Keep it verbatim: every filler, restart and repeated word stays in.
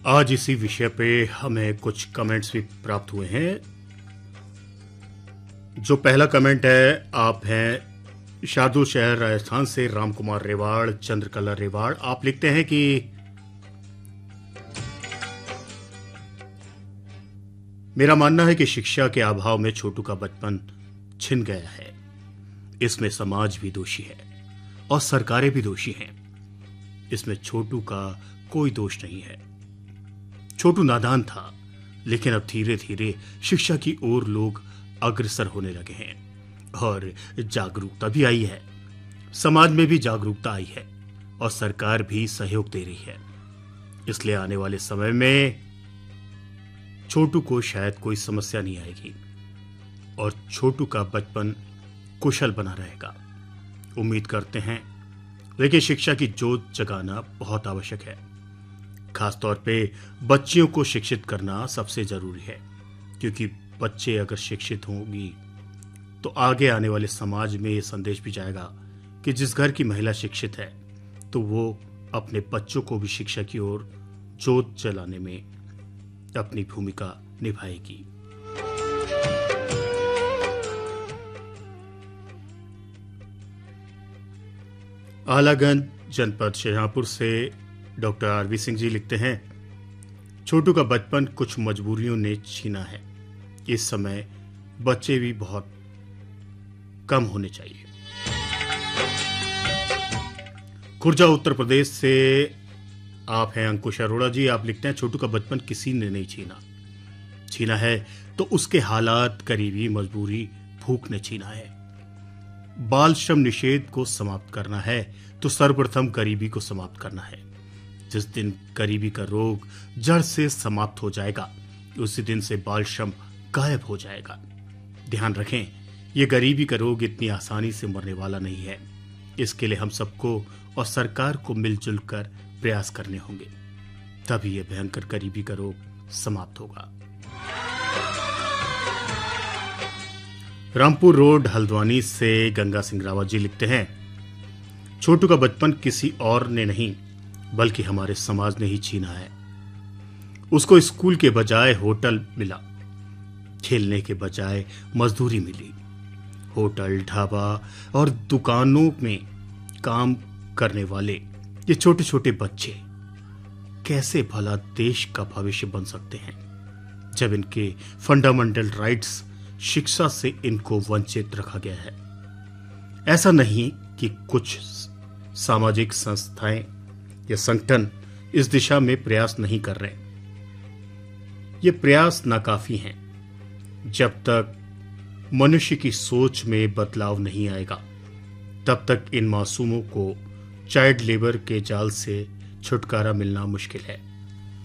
आज इसी विषय पे हमें कुछ कमेंट्स भी प्राप्त हुए हैं। जो पहला कमेंट है, आप हैं शार्दुल शहर राजस्थान से राम कुमार रेवाड़, चंद्रकला रेवाड़। आप लिखते हैं कि मेरा मानना है कि शिक्षा के अभाव में छोटू का बचपन छिन गया है। इसमें समाज भी दोषी है और सरकारें भी दोषी हैं। इसमें छोटू का कोई दोष नहीं है। छोटू नादान था, लेकिन अब धीरे धीरे शिक्षा की ओर लोग अग्रसर होने लगे हैं और जागरूकता भी आई है। समाज में भी जागरूकता आई है और सरकार भी सहयोग दे रही है। इसलिए आने वाले समय में छोटू को शायद कोई समस्या नहीं आएगी और छोटू का बचपन कुशल बना रहेगा। उम्मीद करते हैं, लेकिन शिक्षा की जोत जगाना बहुत आवश्यक है। खासतौर पे बच्चियों को शिक्षित करना सबसे जरूरी है, क्योंकि बच्चे अगर शिक्षित होंगी तो आगे आने वाले समाज में ये संदेश भी जाएगा कि जिस घर की महिला शिक्षित है तो वो अपने बच्चों को भी शिक्षा की ओर जोत जलाने में अपनी भूमिका निभाएगी। आलागंज जनपद शाहजहांपुर से डॉक्टर आरवी सिंह जी लिखते हैं, छोटू का बचपन कुछ मजबूरियों ने छीना है। इस समय बच्चे भी बहुत कम होने चाहिए। खुर्जा उत्तर प्रदेश से आप हैं अंकुश अरोड़ा जी। आप लिखते हैं, छोटू का बचपन किसी ने नहीं छीना। छीना है तो उसके हालात, गरीबी, मजबूरी, भूख ने छीना है। बाल श्रम निषेध को समाप्त करना है तो सर्वप्रथम गरीबी को समाप्त करना है। जिस दिन गरीबी का रोग जड़ से समाप्त हो जाएगा, उसी दिन से बाल श्रम गायब हो जाएगा। ध्यान रखें, ये गरीबी का रोग इतनी आसानी से मरने वाला नहीं है। इसके लिए हम सबको और सरकार को मिलजुल कर प्रयास करने होंगे, तभी यह भयंकर गरीबी का रोग समाप्त होगा। रामपुर रोड हल्द्वानी से गंगा सिंह रावत जी लिखते हैं, छोटू का बचपन किसी और ने नहीं बल्कि हमारे समाज ने ही छीना है। उसको स्कूल के बजाय होटल मिला, खेलने के बजाय मजदूरी मिली। होटल, ढाबा और दुकानों में काम करने वाले ये छोटे छोटे बच्चे कैसे भला देश का भविष्य बन सकते हैं, जब इनके फंडामेंटल राइट्स, शिक्षा से इनको वंचित रखा गया है। ऐसा नहीं कि कुछ सामाजिक संस्थाएं या संगठन इस दिशा में प्रयास नहीं कर रहे। ये प्रयास नाकाफी हैं। जब तक मनुष्य की सोच में बदलाव नहीं आएगा, तब तक इन मासूमों को चाइल्ड लेबर के जाल से छुटकारा मिलना मुश्किल है।